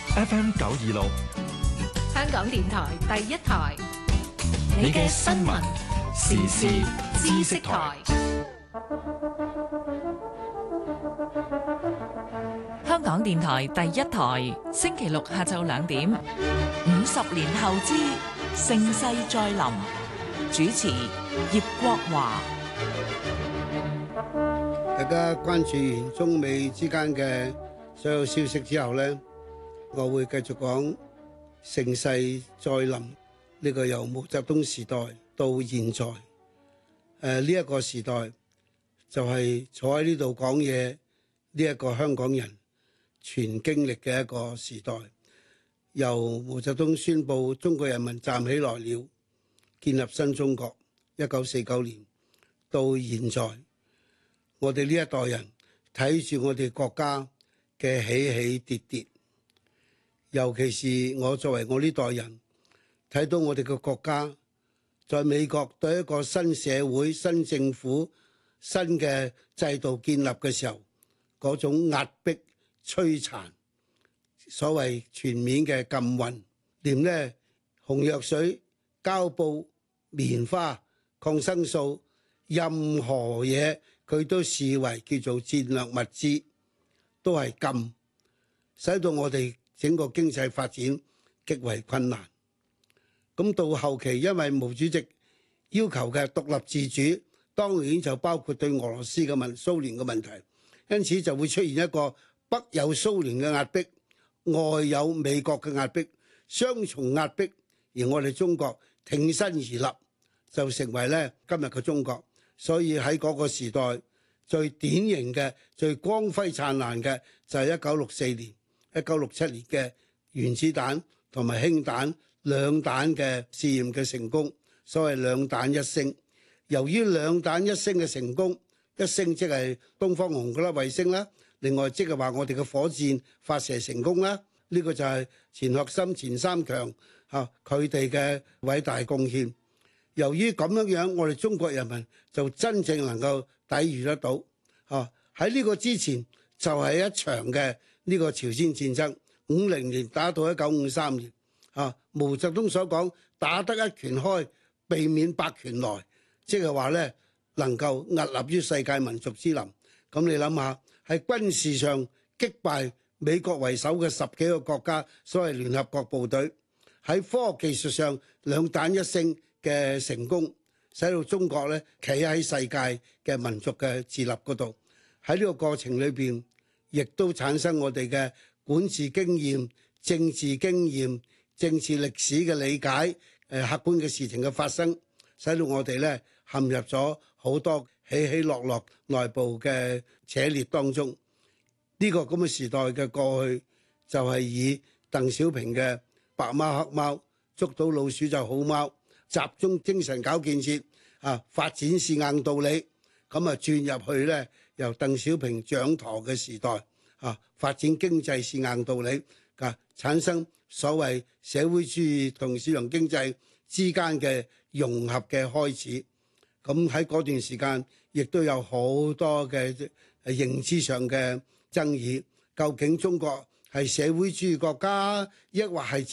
FM 926， 香港電台第一台， 你嘅新聞時事知識台。 香港電台第一台，星期六下晝2點，50年後之盛世再臨，主持葉國華。 大家關注完中美之間嘅所有消息之後呢，我會繼續講盛世再臨呢個由毛澤東時代到現在，呢一個時代就係坐喺呢度講嘢呢一個香港人全經歷嘅一個時代，由毛澤東宣布中國人民站起來了，建立新中國1949年到現在，我哋呢一代人睇住我哋國家嘅起起跌跌，尤其是我作為我呢代人睇到我哋嘅國家在美國對一個新社會、新政府、新嘅制度建立嘅時候，嗰種壓迫、摧殘，所謂全面嘅禁運，連呢紅藥水、膠布、棉花、抗生素，任何嘢佢都視為叫做戰略物資，都係禁，使到我哋整個經濟發展極為困難。咁到後期，因為毛主席要求嘅獨立自主，當然就包括對俄羅斯嘅蘇聯嘅問題，因此就會出現一個北有蘇聯嘅壓迫，外有美國嘅壓迫，雙重壓迫，而我哋中國挺身而立，就成為咧今日嘅中國。所以喺嗰個時代最典型嘅、最光輝燦爛嘅就係1964年、1967年嘅原子彈同埋氫彈兩彈嘅試驗嘅成功，所謂兩彈一星。由於兩彈一星嘅成功，一星即係東方紅嗰粒衛星啦，另外即係話我哋嘅火箭發射成功啦，呢個就係錢學森、錢三強佢哋嘅偉大貢獻。由於咁樣，我哋中國人民就真正能夠抵禦得到。喺呢個之前就係一場嘅呢個朝鮮戰爭，50年打到1953年。毛澤東所講打得一拳開，避免百拳來，即係話咧能夠屹立於世界民族之林。咁你諗下，喺軍事上擊敗美國為首嘅10幾個國家，所謂聯合國部隊；喺科學技術上兩彈一星嘅成功，使到中國咧企喺世界嘅民族嘅自立嗰度。喺呢個過程裏邊，亦都產生我哋嘅管治經驗、政治經驗、政治歷史嘅理解，客觀嘅事情嘅發生，使到我哋咧陷入咗好多起起落落內部嘅扯裂當中。呢個咁嘅時代嘅過去，就係以鄧小平嘅白貓黑貓，捉到老鼠就好貓，集中精神搞建設，發展是硬道理，咁轉入去咧，由鄧小平掌舵嘅時代，發展經濟是硬道理，產生所謂社會主義同市場經濟之間嘅融合嘅開始。咁喺嗰段時間，亦都有好多嘅認知上嘅爭議，究竟中國係社會主義國家，抑或係